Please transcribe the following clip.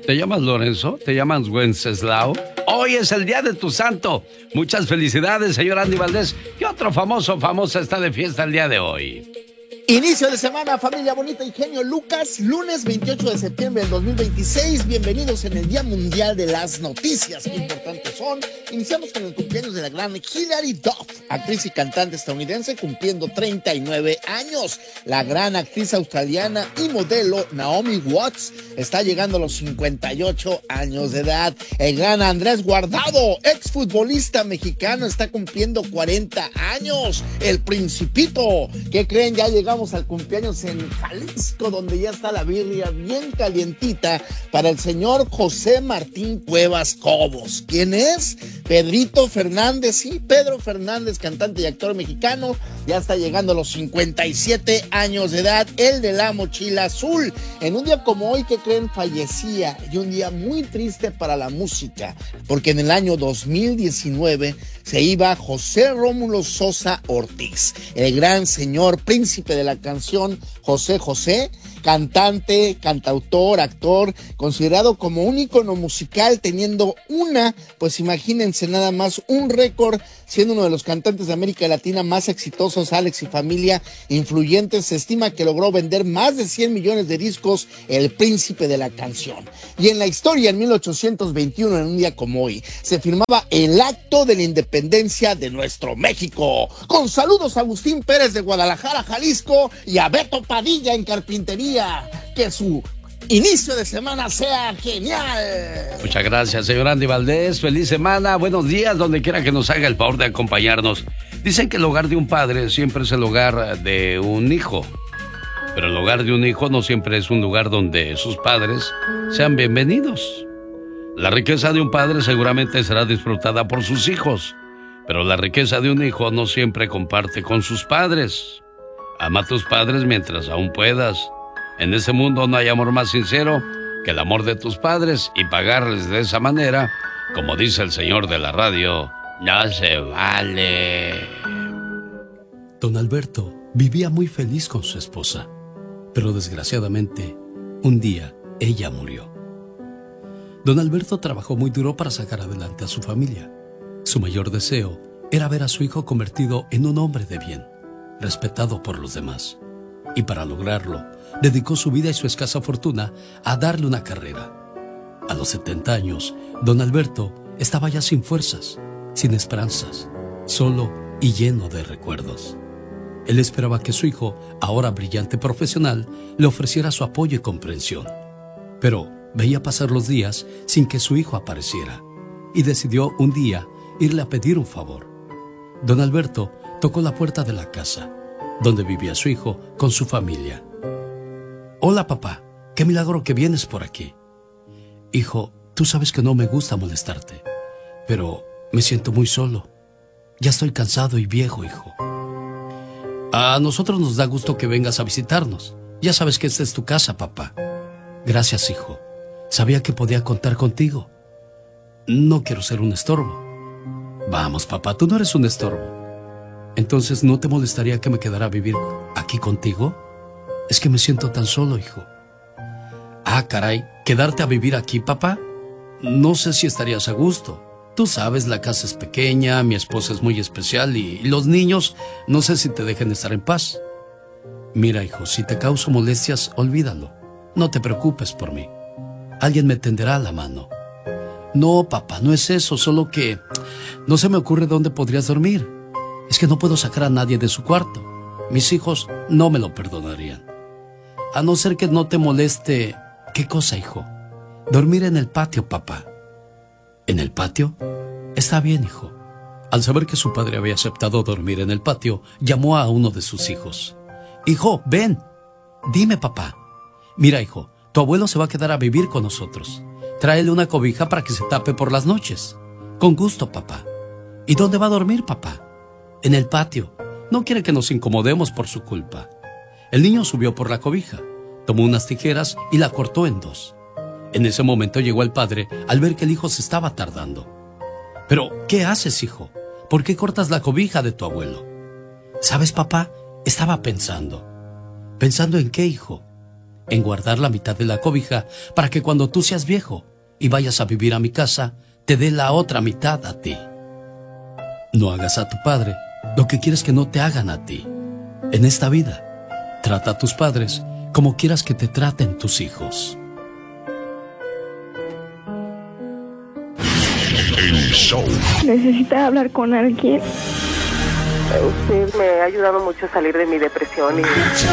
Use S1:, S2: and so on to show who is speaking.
S1: ¿Te llamas Lorenzo? ¿Te llamas Wenceslao? Hoy es el día de tu santo. Muchas felicidades, señor Andy Valdés. ¿Qué otro famosa está de fiesta el día de hoy?
S2: Inicio de semana, familia bonita y genio Lucas, lunes 28 de septiembre del 2026. Bienvenidos en el Día Mundial de las Noticias. Qué importantes son. Iniciamos con el cumpleaños de la gran Hilary Duff, actriz y cantante estadounidense, cumpliendo 39 años. La gran actriz australiana y modelo Naomi Watts está llegando a los 58 años de edad. El gran Andrés Guardado, exfutbolista mexicano, está cumpliendo 40 años. El Principito, ¿qué creen? Ya llegamos al cumpleaños en Jalisco, donde ya está la birria bien calientita para el señor José Martín Cuevas Cobos. ¿Quién es? Pedrito Fernández, sí, Pedro Fernández, cantante y actor mexicano, ya está llegando a los 57 años de edad, el de la mochila azul. En un día como hoy, ¿qué creen? Fallecía, y un día muy triste para la música, porque en el año 2019 se iba José Rómulo Sosa Ortiz, el gran señor príncipe de la canción José José, cantante, cantautor, actor, considerado como un ícono musical, teniendo pues imagínense nada más, un récord, siendo uno de los cantantes de América Latina más exitosos, Alex y familia, influyentes. Se estima que logró vender más de 100 millones de discos, el príncipe de la canción. Y en la historia, en 1821, en un día como hoy, se firmaba el acto de la independencia de nuestro México. Con saludos a Agustín Pérez de Guadalajara, Jalisco, y a Beto Padilla en Carpintería. Que su inicio de semana sea genial.
S1: Muchas gracias, señor Andy Valdés. Feliz semana, buenos días, donde quiera que nos haga el favor de acompañarnos. Dicen que el hogar de un padre siempre es el hogar de un hijo, pero el hogar de un hijo no siempre es un lugar donde sus padres sean bienvenidos. La riqueza de un padre seguramente será disfrutada por sus hijos, pero la riqueza de un hijo no siempre comparte con sus padres. Ama a tus padres mientras aún puedas. En ese mundo no hay amor más sincero que el amor de tus padres, y pagarles de esa manera, como dice el señor de la radio, no se vale.
S3: Don Alberto vivía muy feliz con su esposa, pero desgraciadamente, un día ella murió. Don Alberto trabajó muy duro para sacar adelante a su familia. Su mayor deseo era ver a su hijo convertido en un hombre de bien, respetado por los demás. Y para lograrlo, dedicó su vida y su escasa fortuna a darle una carrera. A los 70 años, don Alberto estaba ya sin fuerzas, sin esperanzas, solo y lleno de recuerdos. Él esperaba que su hijo, ahora brillante profesional, le ofreciera su apoyo y comprensión. Pero veía pasar los días sin que su hijo apareciera, y decidió un día irle a pedir un favor. Don Alberto tocó la puerta de la casa donde vivía su hijo con su familia. Hola, papá, qué milagro que vienes por aquí. Hijo, tú sabes que no me gusta molestarte, pero me siento muy solo. Ya estoy cansado y viejo, hijo. A nosotros nos da gusto que vengas a visitarnos. Ya sabes que esta es tu casa, papá. Gracias, hijo. Sabía que podía contar contigo. No quiero ser un estorbo. Vamos, papá, tú no eres un estorbo. Entonces, ¿no te molestaría que me quedara a vivir aquí contigo? Es que me siento tan solo, hijo. Ah, caray, ¿quedarte a vivir aquí, papá? No sé si estarías a gusto. Tú sabes, la casa es pequeña, mi esposa es muy especial y los niños no sé si te dejen estar en paz. Mira, hijo, si te causo molestias, olvídalo. No te preocupes por mí. Alguien me tenderá la mano. No, papá, no es eso, solo que no se me ocurre dónde podrías dormir. Es que no puedo sacar a nadie de su cuarto. Mis hijos no me lo perdonarían. A no ser que no te moleste... ¿Qué cosa, hijo? Dormir en el patio, papá. ¿En el patio? Está bien, hijo. Al saber que su padre había aceptado dormir en el patio, llamó a uno de sus hijos. Hijo, ven. Dime, papá. Mira, hijo, tu abuelo se va a quedar a vivir con nosotros. Tráele una cobija para que se tape por las noches. Con gusto, papá. ¿Y dónde va a dormir, papá? En el patio. No quiere que nos incomodemos por su culpa. El niño subió por la cobija, tomó unas tijeras y la cortó en dos. En ese momento llegó el padre al ver que el hijo se estaba tardando. «¿Pero qué haces, hijo? ¿Por qué cortas la cobija de tu abuelo?» «¿Sabes, papá? Estaba pensando». «¿Pensando en qué, hijo?» en guardar la mitad de la cobija para que cuando tú seas viejo y vayas a vivir a mi casa, te dé la otra mitad a ti. No hagas a tu padre lo que quieres que no te hagan a ti. En esta vida, trata a tus padres como quieras que te traten tus hijos.
S4: El show.
S5: ¿Necesita hablar con alguien?
S6: Usted me ha ayudado mucho a salir de mi depresión y